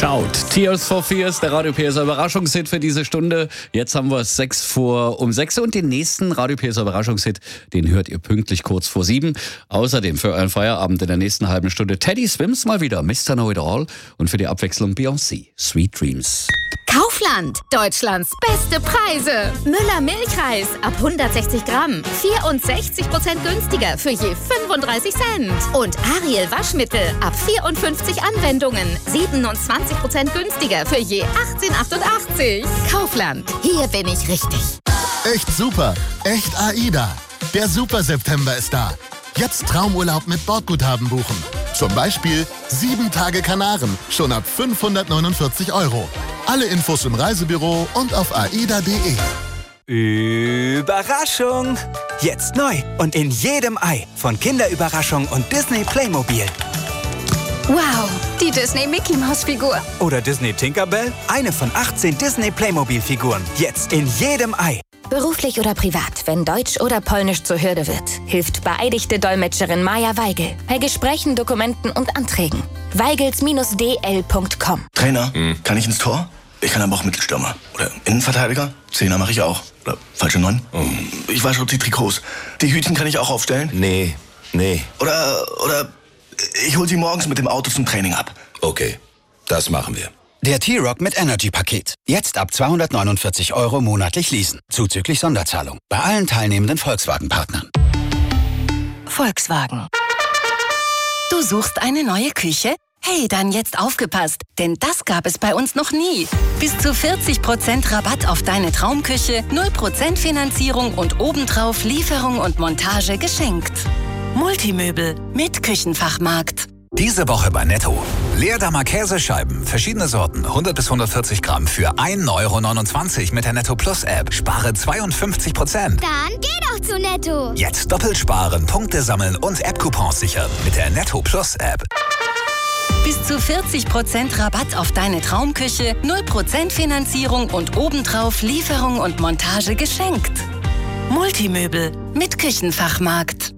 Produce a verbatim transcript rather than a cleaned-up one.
Shout. Tears for Fears, der Radio P S A Überraschungshit für diese Stunde. Jetzt haben wir es sechs vor um sechs und den nächsten Radio P S A Überraschungshit, den hört ihr pünktlich kurz vor sieben. Außerdem für euren Feierabend in der nächsten halben Stunde Teddy Swims mal wieder, Mister Know-It-All und für die Abwechslung Beyoncé, Sweet Dreams. Kaufland, Deutschlands beste Preise. Müller Milchreis ab hundertsechzig Gramm, vierundsechzig Prozent günstiger für je fünfunddreißig Cent. Und Ariel Waschmittel ab vierundfünfzig Anwendungen, siebenundzwanzig Prozent günstiger für je achtzehn Komma achtundachtzig. Kaufland, hier bin ich richtig. Echt super, echt AIDA. Der Super September ist da. Jetzt Traumurlaub mit Bordguthaben buchen. Zum Beispiel sieben Tage Kanaren, schon ab fünfhundertneunundvierzig Euro. Alle Infos im Reisebüro und auf aida punkt de. Überraschung! Jetzt neu und in jedem Ei von Kinderüberraschung und Disney Playmobil. Wow, die Disney Mickey Maus Figur. Oder Disney Tinkerbell, eine von achtzehn Disney Playmobil Figuren. Jetzt in jedem Ei. Beruflich oder privat, wenn Deutsch oder Polnisch zur Hürde wird, hilft beeidigte Dolmetscherin Maja Weigel bei Gesprächen, Dokumenten und Anträgen. weigels d l punkt com. Trainer, mhm. kann ich ins Tor? Ich kann aber auch Mittelstürmer. Oder Innenverteidiger? Zehner mache ich auch. Oder falsche Neun? Mhm. Ich wasche die Trikots. Die Hütchen kann ich auch aufstellen? Nee, nee. Oder, oder ich hol sie morgens mit dem Auto zum Training ab. Okay, das machen wir. Der T-Rock mit Energy-Paket. Jetzt ab zweihundertneunundvierzig Euro monatlich leasen. Zuzüglich Sonderzahlung. Bei allen teilnehmenden Volkswagen-Partnern. Volkswagen. Du suchst eine neue Küche? Hey, dann jetzt aufgepasst, denn das gab es bei uns noch nie. Bis zu vierzig Prozent Rabatt auf deine Traumküche, null Prozent Finanzierung und obendrauf Lieferung und Montage geschenkt. Multimöbel mit Küchenfachmarkt. Diese Woche bei Netto. Leerdammer Käsescheiben, verschiedene Sorten, hundert bis hundertvierzig Gramm für ein Euro neunundzwanzig mit der Netto Plus App. Spare zweiundfünfzig Prozent. Dann geh doch zu Netto. Jetzt doppelt sparen, Punkte sammeln und App-Coupons sichern mit der Netto Plus App. Bis zu vierzig Prozent Rabatt auf deine Traumküche, null Prozent Finanzierung und obendrauf Lieferung und Montage geschenkt. Multimöbel mit Küchenfachmarkt.